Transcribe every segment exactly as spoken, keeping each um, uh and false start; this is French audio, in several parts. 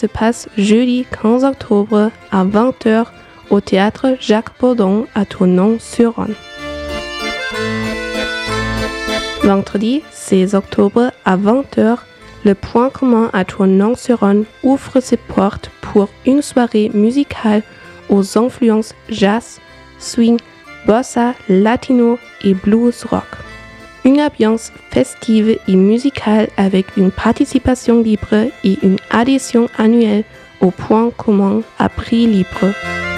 se passe jeudi quinze octobre à vingt heures au théâtre Jacques Baudon à Tournon-sur-Rhône. Vendredi seize octobre à vingt heures, le Point commun à Tournon-sur-Rhône ouvre ses portes pour une soirée musicale aux influences jazz, swing, bossa, latino et blues rock. Une ambiance festive et musicale avec une participation libre et une adhésion annuelle au Point commun à prix libre.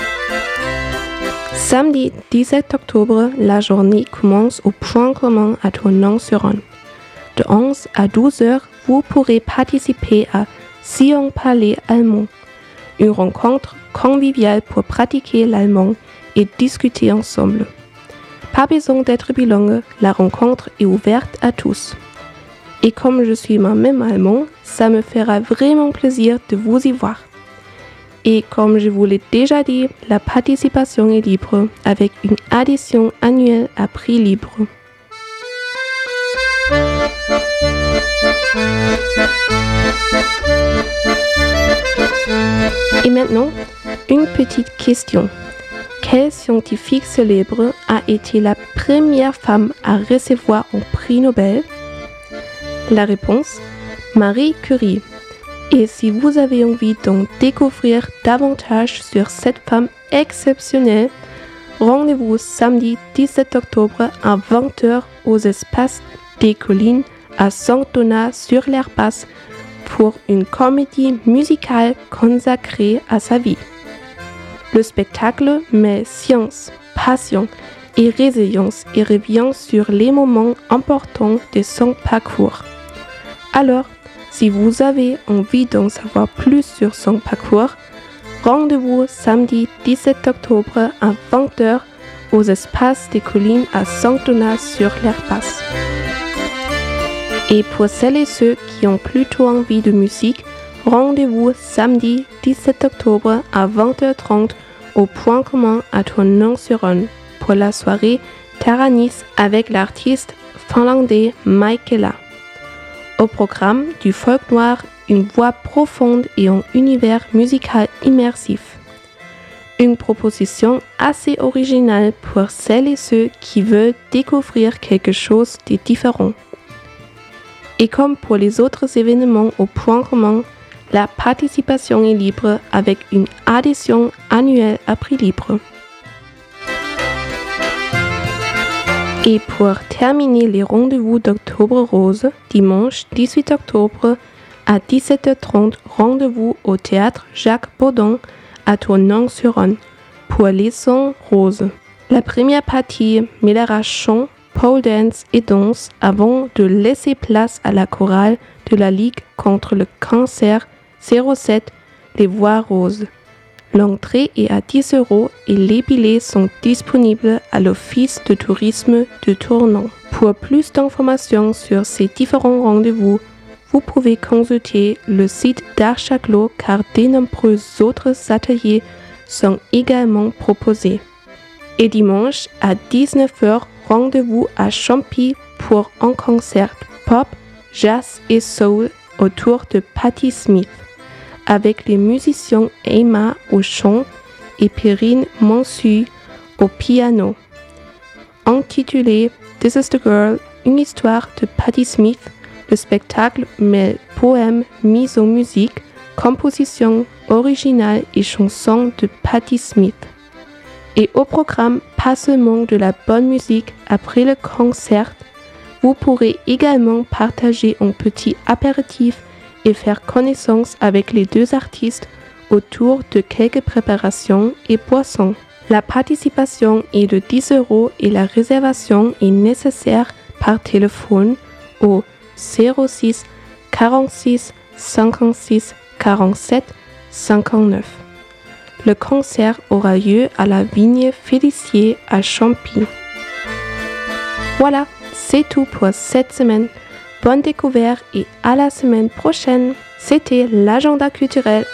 Samedi dix-sept octobre, la journée commence au Point commun à Tournon-sur-Rhône. De onze à douze heures, vous pourrez participer à Sion Palais allemand, une rencontre conviviale pour pratiquer l'allemand et discuter ensemble. Pas besoin d'être bilingue, la rencontre est ouverte à tous. Et comme je suis moi-même allemand, ça me fera vraiment plaisir de vous y voir. Et comme je vous l'ai déjà dit, la participation est libre avec une adhésion annuelle à prix libre. Et maintenant, une petite question. Quelle scientifique célèbre a été la première femme à recevoir un prix Nobel? La réponse, Marie Curie. Et si vous avez envie d'en découvrir davantage sur cette femme exceptionnelle, rendez-vous samedi dix-sept octobre à vingt heures aux Espaces des Collines à Saint-Donat-sur-l'Herbasse pour une comédie musicale consacrée à sa vie. Le spectacle met science, passion et résilience et revient sur les moments importants de son parcours. Alors, si vous avez envie d'en savoir plus sur son parcours, rendez-vous samedi dix-sept octobre à vingt heures aux Espaces des Collines à Saint-Donat-sur-l'Herbasse. Et pour celles et ceux qui ont plutôt envie de musique, rendez-vous samedi dix-sept octobre à vingt heures trente au Point commun à Tournon-sur-Rhône pour la soirée Taranis avec l'artiste finlandais Michaela. Au programme du folk noir, une voix profonde et un univers musical immersif. Une proposition assez originale pour celles et ceux qui veulent découvrir quelque chose de différent. Et comme pour les autres événements au Point commun, la participation est libre avec une adhésion annuelle à prix libre. Et pour terminer les rendez-vous d'Octobre Rose, dimanche dix-huit octobre à dix-sept heures trente, rendez-vous au théâtre Jacques Baudon à Tournon-sur-Rhône pour les sons roses. La première partie mêlera chant, pole dance et danse avant de laisser place à la chorale de la Ligue contre le cancer zéro sept, les voix roses. L'entrée est à dix euros et les billets sont disponibles à l'Office de tourisme de Tournon. Pour plus d'informations sur ces différents rendez-vous, vous pouvez consulter le site d'Archaclo car de nombreux autres ateliers sont également proposés. Et dimanche à dix-neuf heures, rendez-vous à Champy pour un concert pop, jazz et soul autour de Patti Smith, avec les musiciens Emma au chant et Perrine Monsu au piano. Intitulé This is the Girl, une histoire de Patti Smith, le spectacle mêle poèmes mis en musique, compositions originales et chansons de Patti Smith. Et au programme, pas seulement de la bonne musique après le concert, vous pourrez également partager un petit apéritif et faire connaissance avec les deux artistes autour de quelques préparations et boissons. La participation est de dix euros et la réservation est nécessaire par téléphone au zéro six quarante-six cinquante-six quarante-sept cinquante-neuf. Le concert aura lieu à la Vigne Félicier à Champy. Voilà, c'est tout pour cette semaine. Bonne découverte et à la semaine prochaine. C'était l'agenda culturel